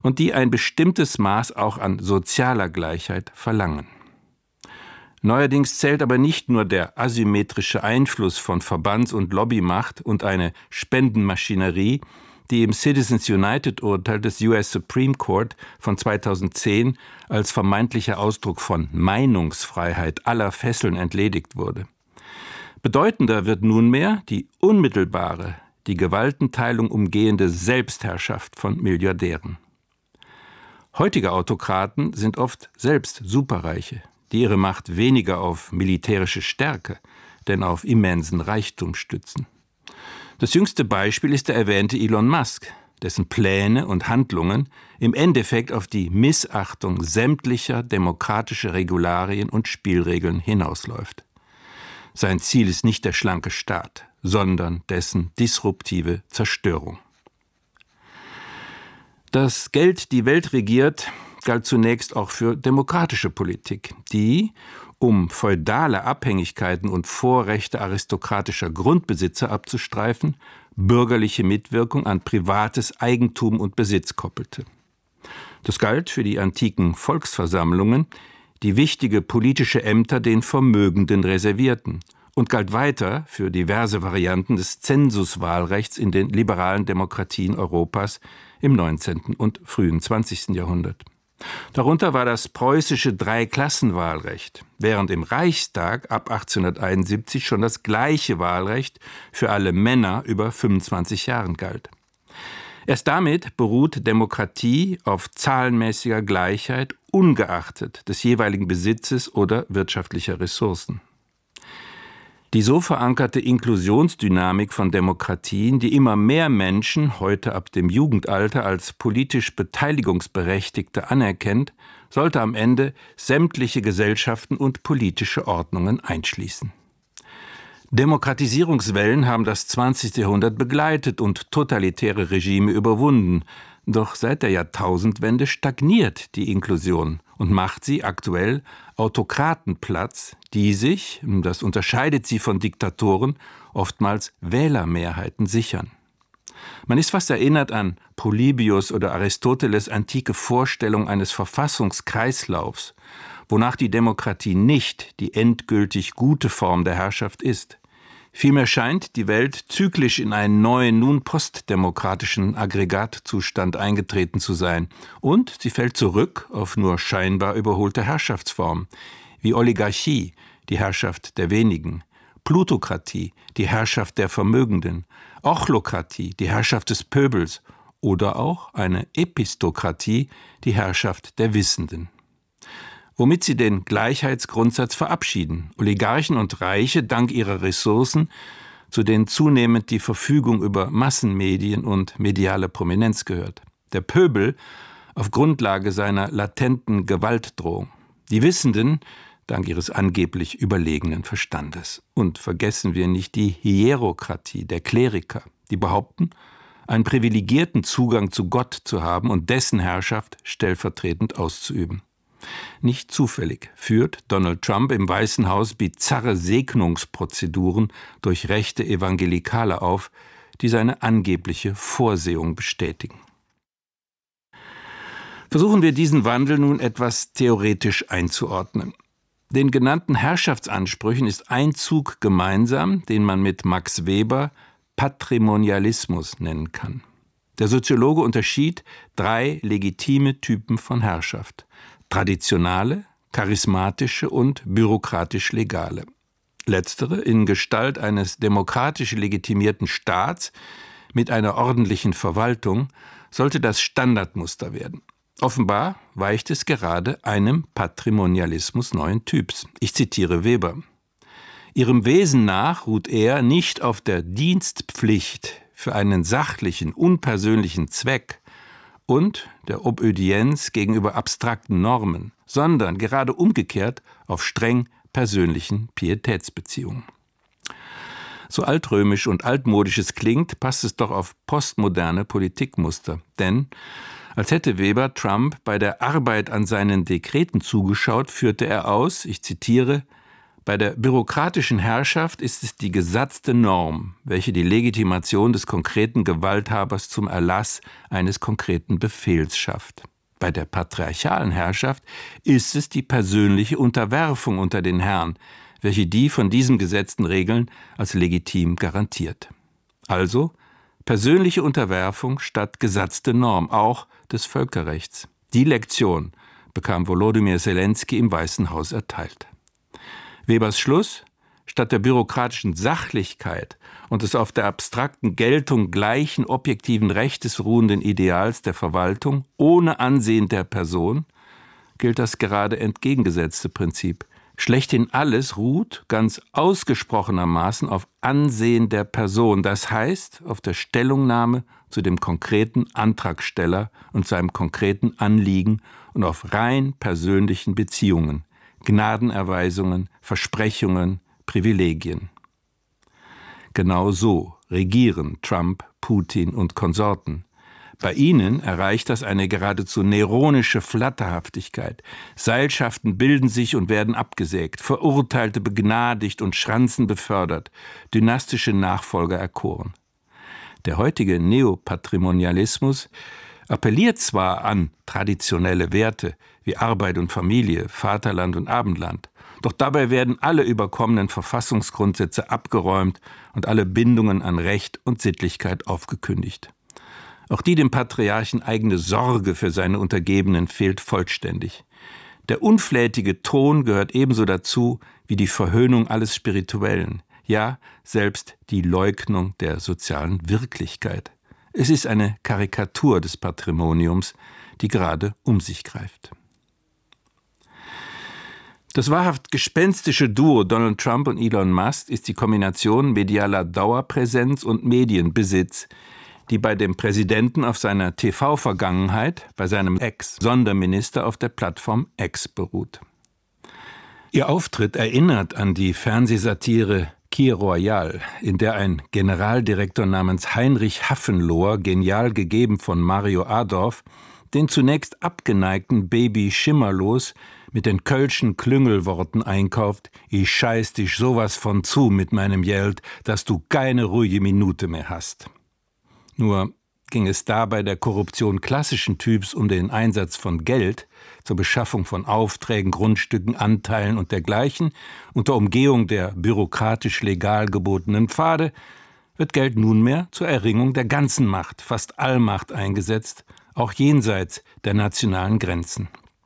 und die ein bestimmtes Maß auch an sozialer Gleichheit verlangen. Neuerdings zählt aber nicht nur der asymmetrische Einfluss von Verbands- und Lobbymacht und eine Spendenmaschinerie, die im Citizens United-Urteil des US Supreme Court von 2010 als vermeintlicher Ausdruck von Meinungsfreiheit aller Fesseln entledigt wurde. Bedeutender wird nunmehr die unmittelbare, die Gewaltenteilung umgehende Selbstherrschaft von Milliardären. Heutige Autokraten sind oft selbst Superreiche, die ihre Macht weniger auf militärische Stärke, denn auf immensen Reichtum stützen. Das jüngste Beispiel ist der erwähnte Elon Musk, dessen Pläne und Handlungen im Endeffekt auf die Missachtung sämtlicher demokratischer Regularien und Spielregeln hinausläuft. Sein Ziel ist nicht der schlanke Staat, sondern dessen disruptive Zerstörung. Dass Geld die Welt regiert, galt zunächst auch für demokratische Politik, die, um feudale Abhängigkeiten und Vorrechte aristokratischer Grundbesitzer abzustreifen, bürgerliche Mitwirkung an privates Eigentum und Besitz koppelte. Das galt für die antiken Volksversammlungen, die wichtige politische Ämter den Vermögenden reservierten, und galt weiter für diverse Varianten des Zensuswahlrechts in den liberalen Demokratien Europas im 19. und frühen 20. Jahrhundert. Darunter war das preußische Dreiklassenwahlrecht, während im Reichstag ab 1871 schon das gleiche Wahlrecht für alle Männer über 25 Jahren galt. Erst damit beruht Demokratie auf zahlenmäßiger Gleichheit ungeachtet des jeweiligen Besitzes oder wirtschaftlicher Ressourcen. Die so verankerte Inklusionsdynamik von Demokratien, die immer mehr Menschen heute ab dem Jugendalter als politisch Beteiligungsberechtigte anerkennt, sollte am Ende sämtliche Gesellschaften und politische Ordnungen einschließen. Demokratisierungswellen haben das 20. Jahrhundert begleitet und totalitäre Regime überwunden. Doch seit der Jahrtausendwende stagniert die Inklusion und macht sie aktuell Autokratenplatz, die sich, das unterscheidet sie von Diktatoren, oftmals Wählermehrheiten sichern. Man ist fast erinnert an Polybius oder Aristoteles' antike Vorstellung eines Verfassungskreislaufs, wonach die Demokratie nicht die endgültig gute Form der Herrschaft ist. Vielmehr scheint die Welt zyklisch in einen neuen, nun postdemokratischen Aggregatzustand eingetreten zu sein. Und sie fällt zurück auf nur scheinbar überholte Herrschaftsformen, wie Oligarchie, die Herrschaft der wenigen, Plutokratie, die Herrschaft der Vermögenden, Ochlokratie, die Herrschaft des Pöbels oder auch eine Epistokratie, die Herrschaft der Wissenden. Womit sie den Gleichheitsgrundsatz verabschieden. Oligarchen und Reiche dank ihrer Ressourcen, zu denen zunehmend die Verfügung über Massenmedien und mediale Prominenz gehört. Der Pöbel auf Grundlage seiner latenten Gewaltdrohung. Die Wissenden dank ihres angeblich überlegenen Verstandes. Und vergessen wir nicht die Hierokratie der Kleriker, die behaupten, einen privilegierten Zugang zu Gott zu haben und dessen Herrschaft stellvertretend auszuüben. Nicht zufällig führt Donald Trump im Weißen Haus bizarre Segnungsprozeduren durch rechte Evangelikale auf, die seine angebliche Vorsehung bestätigen. Versuchen wir diesen Wandel nun etwas theoretisch einzuordnen. Den genannten Herrschaftsansprüchen ist ein Zug gemeinsam, den man mit Max Weber Patrimonialismus nennen kann. Der Soziologe unterschied 3 legitime Typen von Herrschaft: traditionale, charismatische und bürokratisch-legale. Letztere in Gestalt eines demokratisch legitimierten Staats mit einer ordentlichen Verwaltung sollte das Standardmuster werden. Offenbar weicht es gerade einem Patrimonialismus neuen Typs. Ich zitiere Weber. Ihrem Wesen nach ruht er nicht auf der Dienstpflicht für einen sachlichen, unpersönlichen Zweck und der Obödienz gegenüber abstrakten Normen, sondern gerade umgekehrt auf streng persönlichen Pietätsbeziehungen. So altrömisch und altmodisch es klingt, passt es doch auf postmoderne Politikmuster. Denn als hätte Weber Trump bei der Arbeit an seinen Dekreten zugeschaut, führte er aus, ich zitiere, Bei der bürokratischen Herrschaft ist es die gesatzte Norm, welche die Legitimation des konkreten Gewalthabers zum Erlass eines konkreten Befehls schafft. Bei der patriarchalen Herrschaft ist es die persönliche Unterwerfung unter den Herrn, welche die von diesem gesetzten Regeln als legitim garantiert. Also persönliche Unterwerfung statt gesatzte Norm, auch des Völkerrechts. Die Lektion bekam Volodymyr Selenskyj im Weißen Haus erteilt. Webers Schluss: Statt der bürokratischen Sachlichkeit und des auf der abstrakten Geltung gleichen objektiven Rechtes ruhenden Ideals der Verwaltung ohne Ansehen der Person gilt das gerade entgegengesetzte Prinzip. Schlechthin alles ruht ganz ausgesprochenermaßen auf Ansehen der Person, das heißt auf der Stellungnahme zu dem konkreten Antragsteller und seinem konkreten Anliegen und auf rein persönlichen Beziehungen, Gnadenerweisungen, Versprechungen, Privilegien. Genau so regieren Trump, Putin und Konsorten. Bei ihnen erreicht das eine geradezu neronische Flatterhaftigkeit. Seilschaften bilden sich und werden abgesägt, Verurteilte begnadigt und Schranzen befördert, dynastische Nachfolger erkoren. Der heutige Neopatrimonialismus appelliert zwar an traditionelle Werte wie Arbeit und Familie, Vaterland und Abendland, doch dabei werden alle überkommenen Verfassungsgrundsätze abgeräumt und alle Bindungen an Recht und Sittlichkeit aufgekündigt. Auch die dem Patriarchen eigene Sorge für seine Untergebenen fehlt vollständig. Der unflätige Ton gehört ebenso dazu wie die Verhöhnung alles Spirituellen, ja, selbst die Leugnung der sozialen Wirklichkeit. Es ist eine Karikatur des Patrimoniums, die gerade um sich greift. Das wahrhaft gespenstische Duo Donald Trump und Elon Musk ist die Kombination medialer Dauerpräsenz und Medienbesitz, die bei dem Präsidenten auf seiner TV-Vergangenheit, bei seinem Ex-Sonderminister auf der Plattform X beruht. Ihr Auftritt erinnert an die Fernsehsatire Kir Royal, in der ein Generaldirektor namens Heinrich Hafenlohr, genial gegeben von Mario Adorf, den zunächst abgeneigten Baby Schimmerlos mit den kölschen Klüngelworten einkauft: Ich scheiß dich sowas von zu mit meinem Geld, dass du keine ruhige Minute mehr hast. Nur ging es da bei der Korruption klassischen Typs um den Einsatz von Geld zur Beschaffung von Aufträgen, Grundstücken, Anteilen und dergleichen, unter Umgehung der bürokratisch legal gebotenen Pfade, wird Geld nunmehr zur Erringung der ganzen Macht, fast Allmacht eingesetzt, auch jenseits der nationalen Grenzen.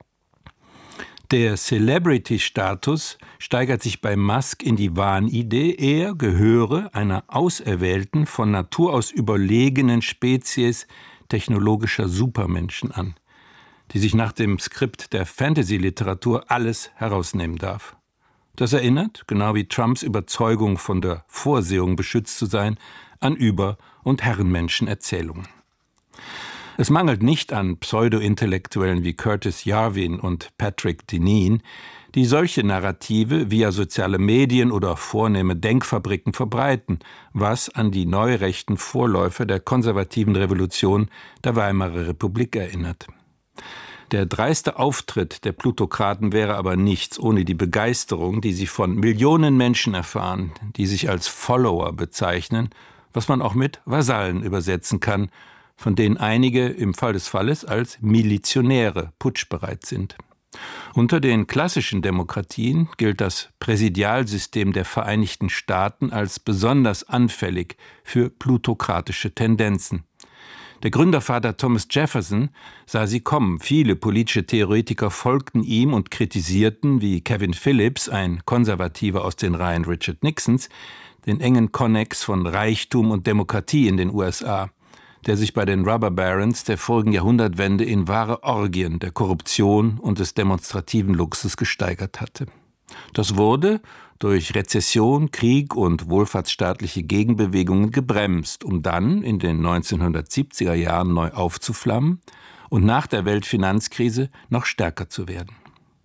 Der Celebrity-Status steigert sich bei Musk in die Wahnidee, er gehöre einer auserwählten, von Natur aus überlegenen Spezies technologischer Supermenschen an, die sich nach dem Skript der Fantasy-Literatur alles herausnehmen darf. Das erinnert, genau wie Trumps Überzeugung von der Vorsehung beschützt zu sein, an Über- und Herrenmenschen-Erzählungen. Es mangelt nicht an Pseudo-Intellektuellen wie Curtis Yarvin und Patrick Deneen, die solche Narrative via soziale Medien oder vornehme Denkfabriken verbreiten, was an die neurechten Vorläufer der konservativen Revolution der Weimarer Republik erinnert. Der dreiste Auftritt der Plutokraten wäre aber nichts ohne die Begeisterung, die sie von Millionen Menschen erfahren, die sich als Follower bezeichnen, was man auch mit Vasallen übersetzen kann, von denen einige im Fall des Falles als Milizionäre putschbereit sind. Unter den klassischen Demokratien gilt das Präsidialsystem der Vereinigten Staaten als besonders anfällig für plutokratische Tendenzen. Der Gründervater Thomas Jefferson sah sie kommen. Viele politische Theoretiker folgten ihm und kritisierten, wie Kevin Phillips, ein Konservativer aus den Reihen Richard Nixons, den engen Konnex von Reichtum und Demokratie in den USA, der sich bei den Rubber Barons der vorigen Jahrhundertwende in wahre Orgien der Korruption und des demonstrativen Luxus gesteigert hatte. Das wurde durch Rezession, Krieg und wohlfahrtsstaatliche Gegenbewegungen gebremst, um dann in den 1970er Jahren neu aufzuflammen und nach der Weltfinanzkrise noch stärker zu werden.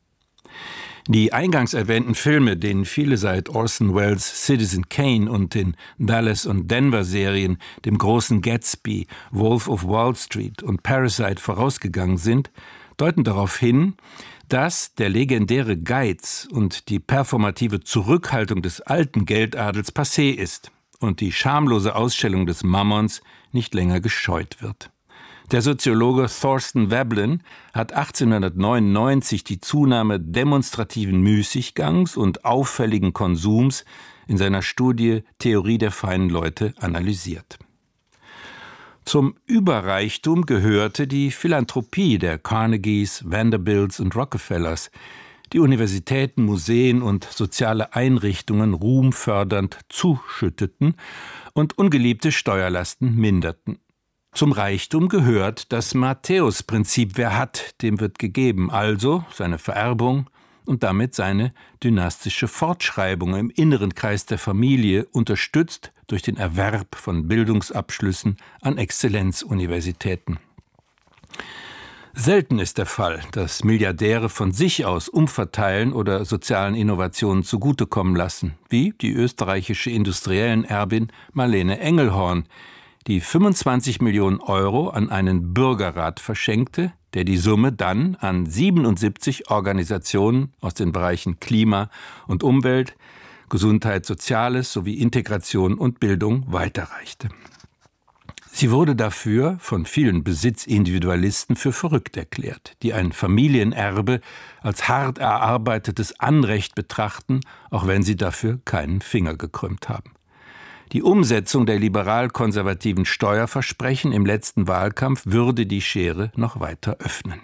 Die eingangs erwähnten Filme, denen viele seit Orson Welles' Citizen Kane und den Dallas- und Denver-Serien, dem großen Gatsby, Wolf of Wall Street und Parasite vorausgegangen sind, deuten darauf hin, dass der legendäre Geiz und die performative Zurückhaltung des alten Geldadels passé ist und die schamlose Ausstellung des Mammons nicht länger gescheut wird. Der Soziologe Thorsten Veblen hat 1899 die Zunahme demonstrativen Müßiggangs und auffälligen Konsums in seiner Studie Theorie der feinen Leute analysiert. Zum Überreichtum gehörte die Philanthropie der Carnegies, Vanderbilts und Rockefellers, die Universitäten, Museen und soziale Einrichtungen ruhmfördernd zuschütteten und ungeliebte Steuerlasten minderten. Zum Reichtum gehört das Matthäus-Prinzip: Wer hat, dem wird gegeben, also seine Vererbung und damit seine dynastische Fortschreibung im inneren Kreis der Familie, unterstützt durch den Erwerb von Bildungsabschlüssen an Exzellenzuniversitäten. Selten ist der Fall, dass Milliardäre von sich aus umverteilen oder sozialen Innovationen zugutekommen lassen, wie die österreichische Industriellenerbin Marlene Engelhorn, die 25 Millionen Euro an einen Bürgerrat verschenkte, der die Summe dann an 77 Organisationen aus den Bereichen Klima und Umwelt, Gesundheit, Soziales sowie Integration und Bildung weiterreichte. Sie wurde dafür von vielen Besitzindividualisten für verrückt erklärt, die ein Familienerbe als hart erarbeitetes Anrecht betrachten, auch wenn sie dafür keinen Finger gekrümmt haben. Die Umsetzung der liberal-konservativen Steuerversprechen im letzten Wahlkampf würde die Schere noch weiter öffnen.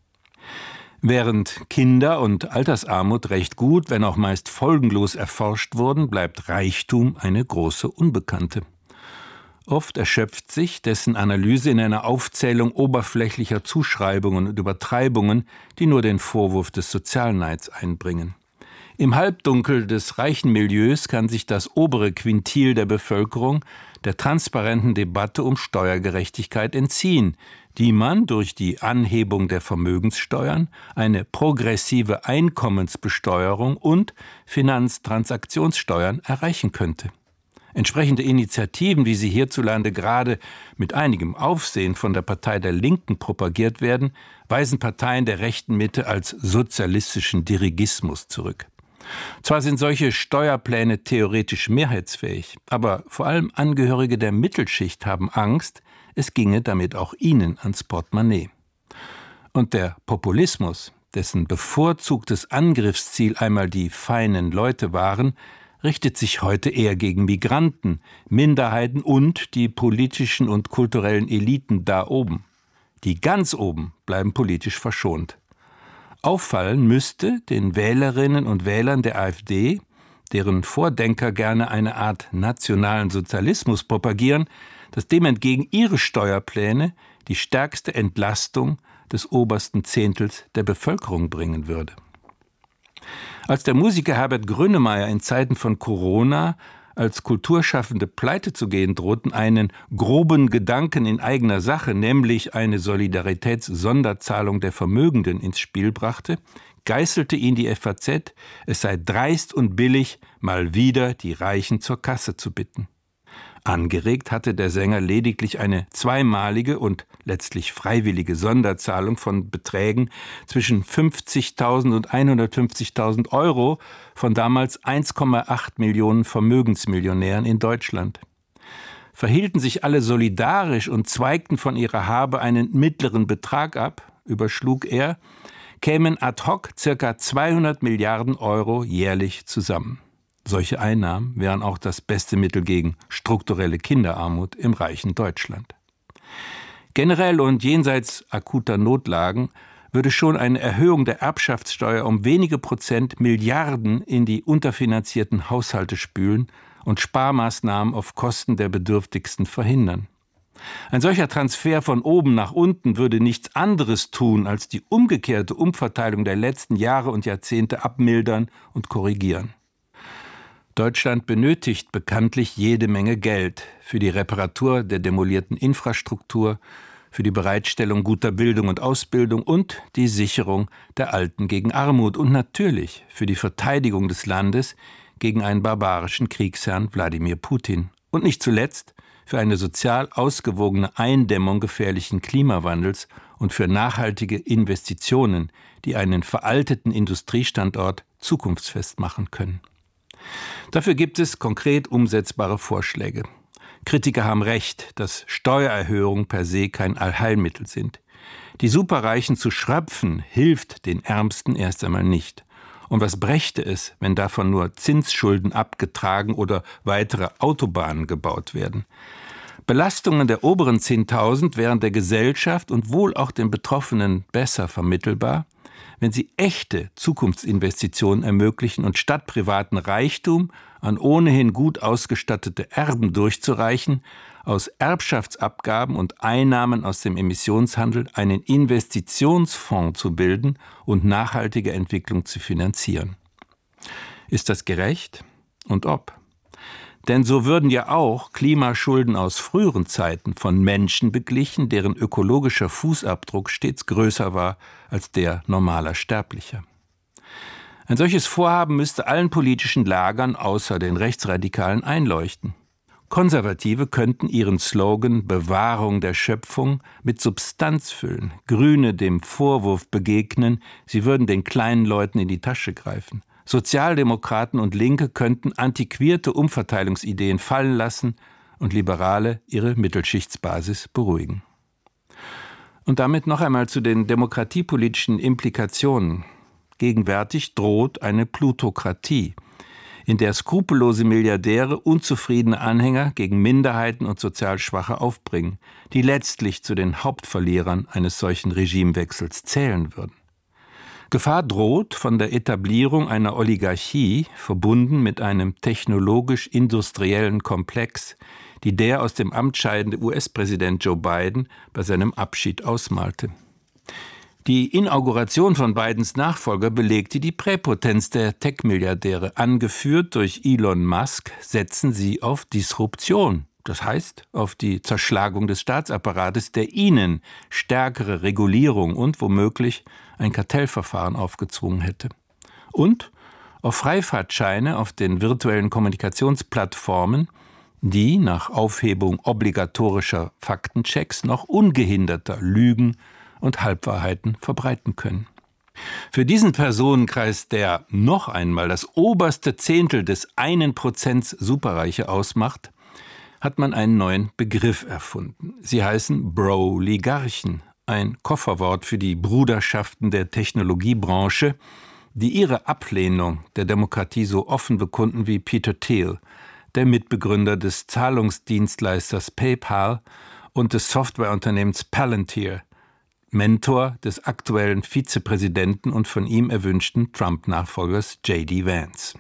Während Kinder- und Altersarmut recht gut, wenn auch meist folgenlos erforscht wurden, bleibt Reichtum eine große Unbekannte. Oft erschöpft sich dessen Analyse in einer Aufzählung oberflächlicher Zuschreibungen und Übertreibungen, die nur den Vorwurf des Sozialneids einbringen. Im Halbdunkel des reichen Milieus kann sich das obere Quintil der Bevölkerung der transparenten Debatte um Steuergerechtigkeit entziehen, die man durch die Anhebung der Vermögenssteuern, eine progressive Einkommensbesteuerung und Finanztransaktionssteuern erreichen könnte. Entsprechende Initiativen, wie sie hierzulande gerade mit einigem Aufsehen von der Partei der Linken propagiert werden, weisen Parteien der rechten Mitte als sozialistischen Dirigismus zurück. Zwar sind solche Steuerpläne theoretisch mehrheitsfähig, aber vor allem Angehörige der Mittelschicht haben Angst, es ginge damit auch ihnen ans Portemonnaie. Und der Populismus, dessen bevorzugtes Angriffsziel einmal die feinen Leute waren, richtet sich heute eher gegen Migranten, Minderheiten und die politischen und kulturellen Eliten da oben. Die ganz oben bleiben politisch verschont. Auffallen müsste den Wählerinnen und Wählern der AfD, deren Vordenker gerne eine Art nationalen Sozialismus propagieren, dass dem entgegen ihre Steuerpläne die stärkste Entlastung des obersten Zehntels der Bevölkerung bringen würde. Als der Musiker Herbert Grönemeyer in Zeiten von Corona als Kulturschaffende pleite zu gehen drohten, einen groben Gedanken in eigener Sache, nämlich eine Solidaritätssonderzahlung der Vermögenden ins Spiel brachte, geißelte ihn die FAZ, es sei dreist und billig, mal wieder die Reichen zur Kasse zu bitten. Angeregt hatte der Sänger lediglich eine zweimalige und letztlich freiwillige Sonderzahlung von Beträgen zwischen 50.000 und 150.000 Euro von damals 1,8 Millionen Vermögensmillionären in Deutschland. Verhielten sich alle solidarisch und zweigten von ihrer Habe einen mittleren Betrag ab, überschlug er, kämen ad hoc ca. 200 Milliarden Euro jährlich zusammen. Solche Einnahmen wären auch das beste Mittel gegen strukturelle Kinderarmut im reichen Deutschland. Generell und jenseits akuter Notlagen würde schon eine Erhöhung der Erbschaftssteuer um wenige Prozent Milliarden in die unterfinanzierten Haushalte spülen und Sparmaßnahmen auf Kosten der Bedürftigsten verhindern. Ein solcher Transfer von oben nach unten würde nichts anderes tun, als die umgekehrte Umverteilung der letzten Jahre und Jahrzehnte abmildern und korrigieren. Deutschland benötigt bekanntlich jede Menge Geld für die Reparatur der demolierten Infrastruktur, für die Bereitstellung guter Bildung und Ausbildung und die Sicherung der Alten gegen Armut und natürlich für die Verteidigung des Landes gegen einen barbarischen Kriegsherrn Wladimir Putin und nicht zuletzt für eine sozial ausgewogene Eindämmung gefährlichen Klimawandels und für nachhaltige Investitionen, die einen veralteten Industriestandort zukunftsfest machen können. Dafür gibt es konkret umsetzbare Vorschläge. Kritiker haben recht, dass Steuererhöhungen per se kein Allheilmittel sind. Die Superreichen zu schröpfen, hilft den Ärmsten erst einmal nicht. Und was brächte es, wenn davon nur Zinsschulden abgetragen oder weitere Autobahnen gebaut werden? Belastungen der oberen 10.000 wären der Gesellschaft und wohl auch den Betroffenen besser vermittelbar, wenn sie echte Zukunftsinvestitionen ermöglichen und statt privaten Reichtum an ohnehin gut ausgestattete Erben durchzureichen, aus Erbschaftsabgaben und Einnahmen aus dem Emissionshandel einen Investitionsfonds zu bilden und nachhaltige Entwicklung zu finanzieren. Ist das gerecht? Und ob? Denn so würden ja auch Klimaschulden aus früheren Zeiten von Menschen beglichen, deren ökologischer Fußabdruck stets größer war als der normaler Sterblicher. Ein solches Vorhaben müsste allen politischen Lagern außer den Rechtsradikalen einleuchten. Konservative könnten ihren Slogan Bewahrung der Schöpfung mit Substanz füllen, Grüne dem Vorwurf begegnen, sie würden den kleinen Leuten in die Tasche greifen. Sozialdemokraten und Linke könnten antiquierte Umverteilungsideen fallen lassen und Liberale ihre Mittelschichtsbasis beruhigen. Und damit noch einmal zu den demokratiepolitischen Implikationen. Gegenwärtig droht eine Plutokratie, in der skrupellose Milliardäre unzufriedene Anhänger gegen Minderheiten und sozial Schwache aufbringen, die letztlich zu den Hauptverlierern eines solchen Regimewechsels zählen würden. Gefahr droht von der Etablierung einer Oligarchie, verbunden mit einem technologisch-industriellen Komplex, die der aus dem Amt scheidende US-Präsident Joe Biden bei seinem Abschied ausmalte. Die Inauguration von Bidens Nachfolger belegte die Präpotenz der Tech-Milliardäre. Angeführt durch Elon Musk setzen sie auf Disruption, das heißt auf die Zerschlagung des Staatsapparates, der ihnen stärkere Regulierung und womöglich ein Kartellverfahren aufgezwungen hätte. Und auf Freifahrtscheine auf den virtuellen Kommunikationsplattformen, die nach Aufhebung obligatorischer Faktenchecks noch ungehinderter Lügen und Halbwahrheiten verbreiten können. Für diesen Personenkreis, der noch einmal das oberste Zehntel des 1% Superreiche ausmacht, hat man einen neuen Begriff erfunden. Sie heißen Broligarchen, ein Kofferwort für die Bruderschaften der Technologiebranche, die ihre Ablehnung der Demokratie so offen bekunden wie Peter Thiel, der Mitbegründer des Zahlungsdienstleisters PayPal und des Softwareunternehmens Palantir, Mentor des aktuellen Vizepräsidenten und von ihm erwünschten Trump-Nachfolgers J.D. Vance.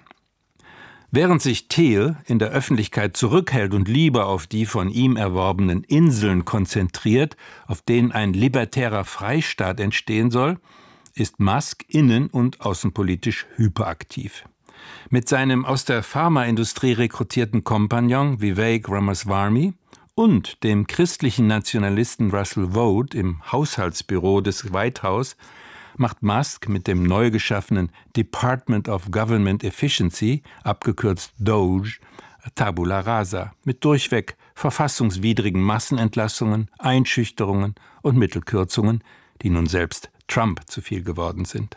Während sich Thiel in der Öffentlichkeit zurückhält und lieber auf die von ihm erworbenen Inseln konzentriert, auf denen ein libertärer Freistaat entstehen soll, ist Musk innen- und außenpolitisch hyperaktiv. Mit seinem aus der Pharmaindustrie rekrutierten Kompagnon Vivek Ramaswamy und dem christlichen Nationalisten Russell Vought im Haushaltsbüro des White House macht Musk mit dem neu geschaffenen Department of Government Efficiency, abgekürzt DOGE, Tabula rasa, mit durchweg verfassungswidrigen Massenentlassungen, Einschüchterungen und Mittelkürzungen, die nun selbst Trump zu viel geworden sind.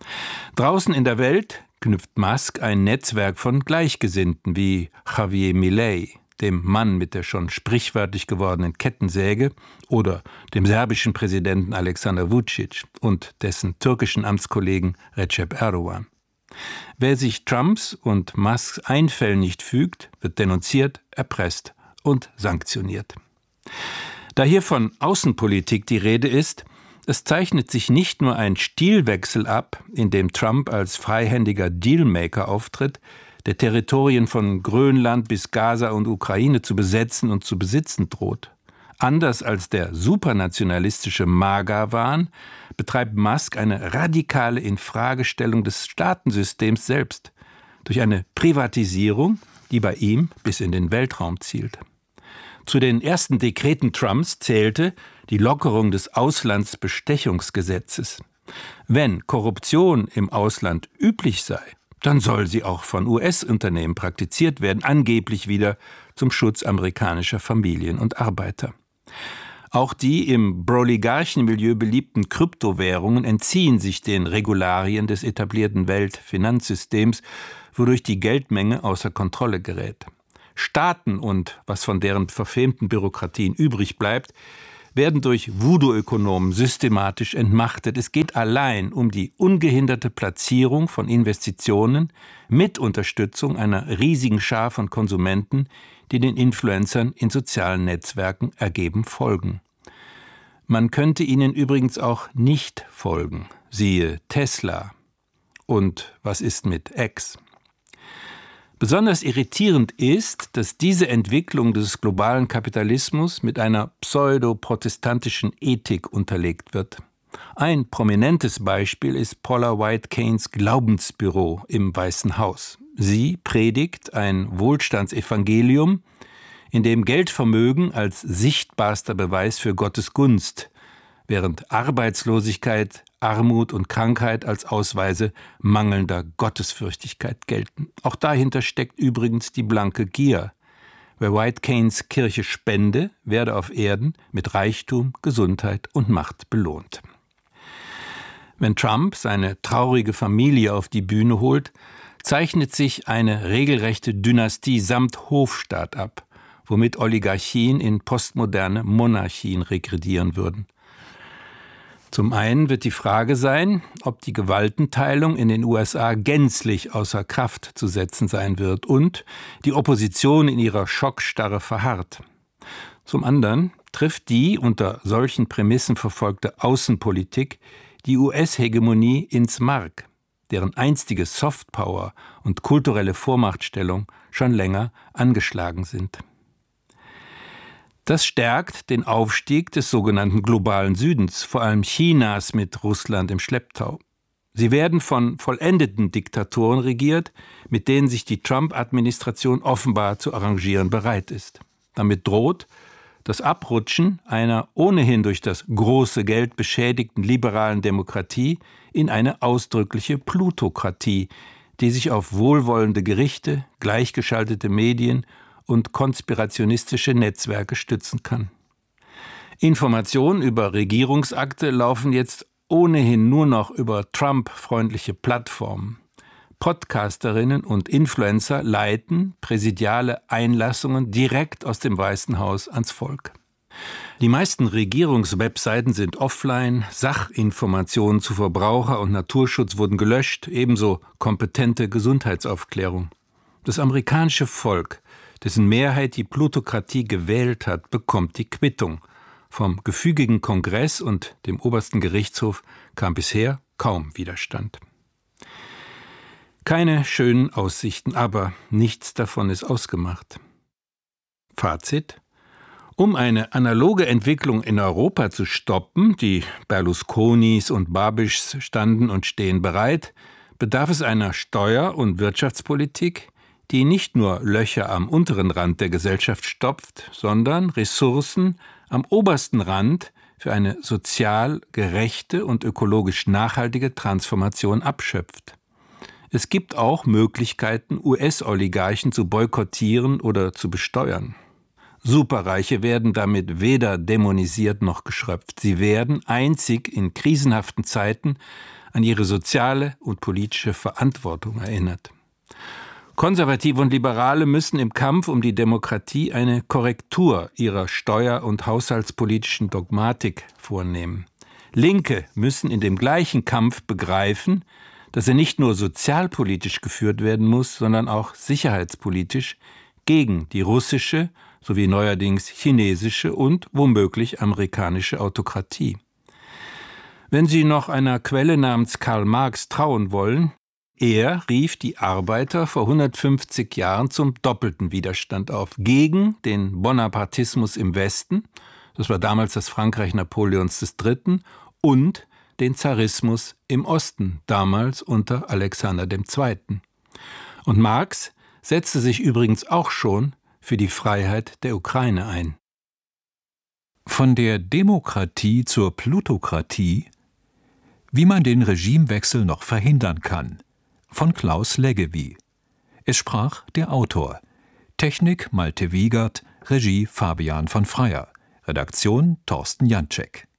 Draußen in der Welt knüpft Musk ein Netzwerk von Gleichgesinnten wie Javier Milei, dem Mann mit der schon sprichwörtlich gewordenen Kettensäge, oder dem serbischen Präsidenten Alexander Vučić und dessen türkischen Amtskollegen Recep Erdogan. Wer sich Trumps und Musks Einfällen nicht fügt, wird denunziert, erpresst und sanktioniert. Da hier von Außenpolitik die Rede ist, es zeichnet sich nicht nur ein Stilwechsel ab, in dem Trump als freihändiger Dealmaker auftritt, der Territorien von Grönland bis Gaza und Ukraine zu besetzen und zu besitzen droht. Anders als der supranationalistische MAGA-Wahn betreibt Musk eine radikale Infragestellung des Staatensystems selbst durch eine Privatisierung, die bei ihm bis in den Weltraum zielt. Zu den ersten Dekreten Trumps zählte die Lockerung des Auslandsbestechungsgesetzes. Wenn Korruption im Ausland üblich sei, dann soll sie auch von US-Unternehmen praktiziert werden, angeblich wieder zum Schutz amerikanischer Familien und Arbeiter. Auch die im Broligarchenmilieu beliebten Kryptowährungen entziehen sich den Regularien des etablierten Weltfinanzsystems, wodurch die Geldmenge außer Kontrolle gerät. Staaten und was von deren verfemten Bürokratien übrig bleibt, werden durch Voodoo-Ökonomen systematisch entmachtet. Es geht allein um die ungehinderte Platzierung von Investitionen mit Unterstützung einer riesigen Schar von Konsumenten, die den Influencern in sozialen Netzwerken ergeben folgen. Man könnte ihnen übrigens auch nicht folgen. Siehe Tesla. Und was ist mit X? Besonders irritierend ist, dass diese Entwicklung des globalen Kapitalismus mit einer pseudo-protestantischen Ethik unterlegt wird. Ein prominentes Beispiel ist Paula White Cains Glaubensbüro im Weißen Haus. Sie predigt ein Wohlstandsevangelium, in dem Geldvermögen als sichtbarster Beweis für Gottes Gunst, während Arbeitslosigkeit, Armut und Krankheit als Ausweise mangelnder Gottesfürchtigkeit gelten. Auch dahinter steckt übrigens die blanke Gier. Wer White Cains Kirche spende, werde auf Erden mit Reichtum, Gesundheit und Macht belohnt. Wenn Trump seine traurige Familie auf die Bühne holt, zeichnet sich eine regelrechte Dynastie samt Hofstaat ab, womit Oligarchien in postmoderne Monarchien regredieren würden. Zum einen wird die Frage sein, ob die Gewaltenteilung in den USA gänzlich außer Kraft zu setzen sein wird und die Opposition in ihrer Schockstarre verharrt. Zum anderen trifft die unter solchen Prämissen verfolgte Außenpolitik die US-Hegemonie ins Mark, deren einstige Softpower und kulturelle Vormachtstellung schon länger angeschlagen sind. Das stärkt den Aufstieg des sogenannten globalen Südens, vor allem Chinas mit Russland im Schlepptau. Sie werden von vollendeten Diktatoren regiert, mit denen sich die Trump-Administration offenbar zu arrangieren bereit ist. Damit droht das Abrutschen einer ohnehin durch das große Geld beschädigten liberalen Demokratie in eine ausdrückliche Plutokratie, die sich auf wohlwollende Gerichte, gleichgeschaltete Medien und konspirationistische Netzwerke stützen kann. Informationen über Regierungsakte laufen jetzt ohnehin nur noch über Trump-freundliche Plattformen. Podcasterinnen und Influencer leiten präsidiale Einlassungen direkt aus dem Weißen Haus ans Volk. Die meisten Regierungswebseiten sind offline, Sachinformationen zu Verbraucher- und Naturschutz wurden gelöscht, ebenso kompetente Gesundheitsaufklärung. Das amerikanische Volk, dessen Mehrheit die Plutokratie gewählt hat, bekommt die Quittung. Vom gefügigen Kongress und dem obersten Gerichtshof kam bisher kaum Widerstand. Keine schönen Aussichten, aber nichts davon ist ausgemacht. Fazit: Um eine analoge Entwicklung in Europa zu stoppen, die Berlusconis und Babischs standen und stehen bereit, bedarf es einer Steuer- und Wirtschaftspolitik, die nicht nur Löcher am unteren Rand der Gesellschaft stopft, sondern Ressourcen am obersten Rand für eine sozial gerechte und ökologisch nachhaltige Transformation abschöpft. Es gibt auch Möglichkeiten, US-Oligarchen zu boykottieren oder zu besteuern. Superreiche werden damit weder dämonisiert noch geschröpft. Sie werden einzig in krisenhaften Zeiten an ihre soziale und politische Verantwortung erinnert. Konservative und Liberale müssen im Kampf um die Demokratie eine Korrektur ihrer steuer- und haushaltspolitischen Dogmatik vornehmen. Linke müssen in dem gleichen Kampf begreifen, dass er nicht nur sozialpolitisch geführt werden muss, sondern auch sicherheitspolitisch gegen die russische sowie neuerdings chinesische und womöglich amerikanische Autokratie. Wenn Sie noch einer Quelle namens Karl Marx trauen wollen, er rief die Arbeiter vor 150 Jahren zum doppelten Widerstand auf, gegen den Bonapartismus im Westen, das war damals das Frankreich Napoleons III., und den Zarismus im Osten, damals unter Alexander II. Und Marx setzte sich übrigens auch schon für die Freiheit der Ukraine ein. Von der Demokratie zur Plutokratie, wie man den Regimewechsel noch verhindern kann, von Klaus Leggevi. Es sprach der Autor. Technik Malte Wiegert, Regie Fabian von Freyer. Redaktion Thorsten Janczek.